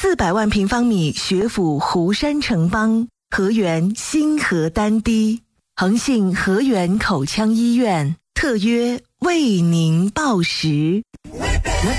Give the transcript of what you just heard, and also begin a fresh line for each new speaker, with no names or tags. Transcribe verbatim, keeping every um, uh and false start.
四百万平方米学府湖山城邦，河源新河丹堤，恒信河源口腔医院特约为您报时。那